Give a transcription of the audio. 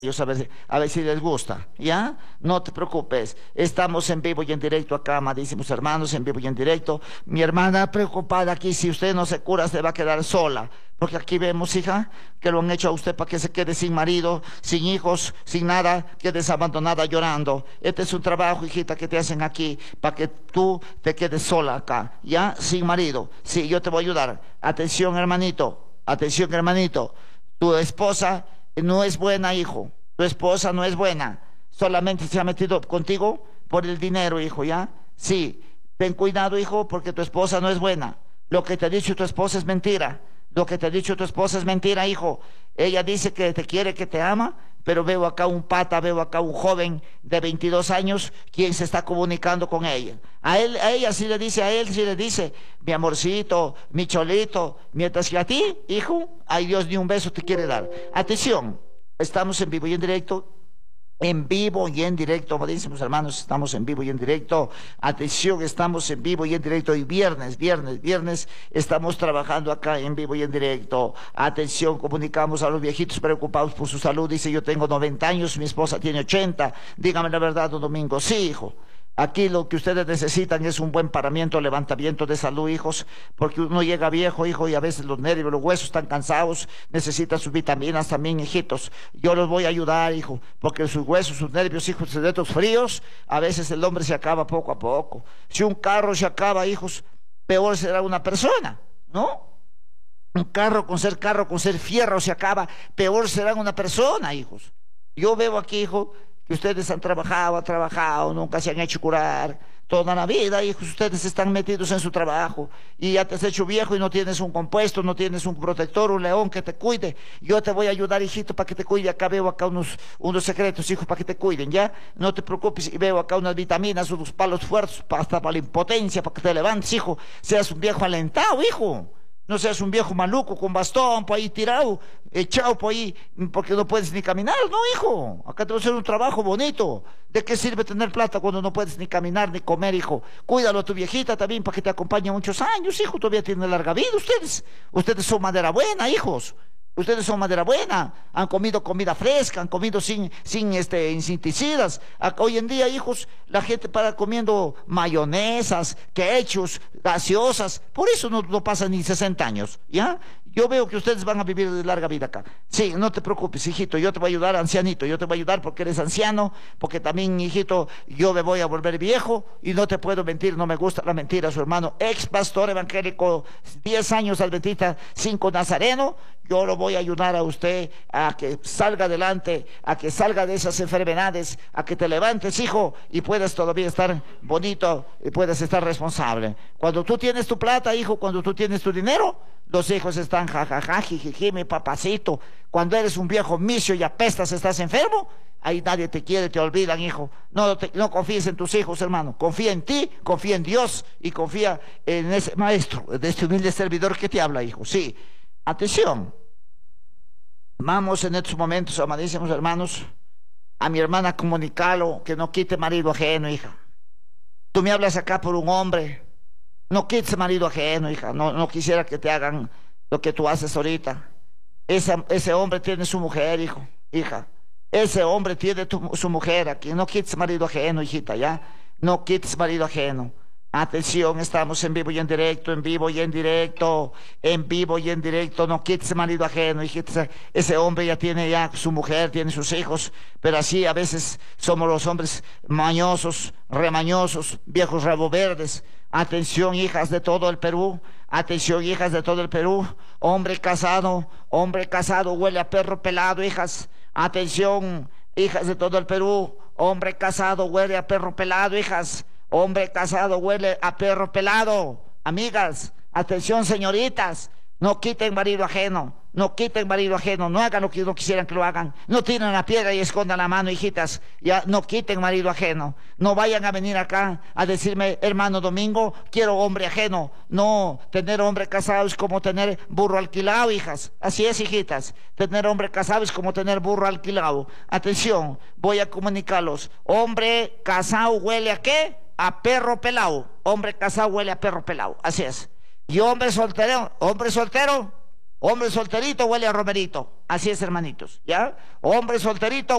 ellos a ver si les gusta, ¿ya? No te preocupes, estamos en vivo y en directo acá, amadísimos hermanos, en vivo y en directo. Mi hermana preocupada aquí, si usted no se cura, se va a quedar sola, porque aquí vemos, hija, que lo han hecho a usted para que se quede sin marido, sin hijos, sin nada, quedes abandonada llorando. Este es un trabajo, hijita, que te hacen aquí, para que tú te quedes sola acá, ¿ya? Sin marido. Sí, yo te voy a ayudar. Atención, hermanito, tu esposa no es buena, hijo. Tu esposa no es buena. Solamente se ha metido contigo por el dinero, hijo, ¿ya? Sí. Ten cuidado, hijo, porque tu esposa no es buena. Lo que te ha dicho tu esposa es mentira. Lo que te ha dicho tu esposa es mentira, hijo. Ella dice que te quiere, que te ama, pero veo acá un pata, veo acá un joven de 22 años quien se está comunicando con ella. A ella sí le dice, a él sí le dice, mi amorcito, mi cholito, mientras que a ti, hijo, ay Dios, ni un beso te quiere dar. Atención, estamos en vivo y en directo. En vivo y en directo, amadísimos hermanos, estamos en vivo y en directo. Atención, estamos en vivo y en directo. Y viernes, estamos trabajando acá en vivo y en directo. Atención, comunicamos a los viejitos preocupados por su salud. Dice, yo tengo 90 años, mi esposa tiene 80. Dígame la verdad, don Domingo. Sí, hijo. Aquí lo que ustedes necesitan es un buen paramiento, levantamiento de salud, hijos, porque uno llega viejo, hijo, y a veces los nervios, los huesos están cansados, necesitan sus vitaminas también, hijitos. Yo los voy a ayudar, hijo, porque sus huesos, sus nervios, hijos, de estos fríos, a veces el hombre se acaba poco a poco. Si un carro se acaba, hijos, peor será una persona, ¿no? Un carro con ser fierro se acaba, peor será una persona, hijos. Yo veo aquí, hijo, que ustedes han trabajado, nunca se han hecho curar, toda la vida, hijos, ustedes están metidos en su trabajo, y ya te has hecho viejo y no tienes un compuesto, no tienes un protector, un león que te cuide. Yo te voy a ayudar, hijito, para que te cuide. Acá veo acá unos secretos, hijo, para que te cuiden, ¿ya? No te preocupes, y veo acá unas vitaminas, unos palos fuertes, hasta para la impotencia, para que te levantes, hijo, seas un viejo alentado, hijo. No seas un viejo maluco con bastón por ahí tirado, echado por ahí, porque no puedes ni caminar. No, hijo, acá te voy a hacer un trabajo bonito. ¿De qué sirve tener plata cuando no puedes ni caminar ni comer, hijo? Cuídalo a tu viejita también para que te acompañe muchos años, hijo. Todavía tiene larga vida ustedes. Ustedes son madera buena, hijos. Ustedes son madera buena, han comido comida fresca, han comido sin insecticidas. Hoy en día, hijos, la gente para comiendo mayonesas, ketchup, gaseosas. Por eso no pasan ni 60 años, ¿ya? Yo veo que ustedes van a vivir de larga vida acá. Sí, no te preocupes, hijito, yo te voy a ayudar, ancianito, yo te voy a ayudar porque eres anciano, porque también, hijito, yo me voy a volver viejo y no te puedo mentir, no me gusta la mentira. Su hermano, ex pastor evangélico, 10 años adventista, 5 nazareno, yo lo voy a ayudar a usted a que salga adelante, a que salga de esas enfermedades, a que te levantes, hijo, y puedas todavía estar bonito y puedas estar responsable. Cuando tú tienes tu plata, hijo, cuando tú tienes tu dinero, los hijos están jajaja, jijiji, mi papacito. Cuando eres un viejo misio y apestas, estás enfermo, ahí nadie te quiere, te olvidan, hijo. No confíes en tus hijos, hermano. Confía en ti, confía en Dios y confía en ese maestro, de este humilde servidor que te habla, hijo. Sí, atención. Vamos en estos momentos, amadísimos hermanos, a mi hermana comunicarlo, que no quite marido ajeno, hija. Tú me hablas acá por un hombre. No quites marido ajeno, hija. No quisiera que te hagan lo que tú haces ahorita. Ese hombre tiene su mujer, hijo, hija. Ese hombre tiene su mujer aquí. No quites marido ajeno, hijita, ¿ya? No quites marido ajeno. Atención, estamos en vivo y en directo, en vivo y en directo, en vivo y en directo. No quites marido ajeno, hijita. Ese hombre ya tiene su mujer, tiene sus hijos, pero así a veces somos los hombres mañosos, remañosos, viejos rabo verdes. Atención, hijas de todo el Perú. Atención, hijas de todo el Perú. Hombre casado, huele a perro pelado, hijas. Atención, hijas de todo el Perú. Hombre casado, huele a perro pelado, hijas. Hombre casado, huele a perro pelado. Amigas, atención, señoritas. No quiten marido ajeno. No quiten marido ajeno, no hagan lo que no quisieran que lo hagan. No tiren la piedra y escondan la mano, hijitas. Ya no quiten marido ajeno. No vayan a venir acá a decirme, hermano Domingo, quiero hombre ajeno. No, tener hombre casado es como tener burro alquilado, hijas. Así es, hijitas. Tener hombre casado es como tener burro alquilado. Atención, voy a comunicarlos. Hombre casado huele ¿a qué? A perro pelado. Hombre casado huele a perro pelado. Así es. Y hombre soltero, Hombre solterito huele a romerito. Así es, hermanitos, ¿ya? Hombre solterito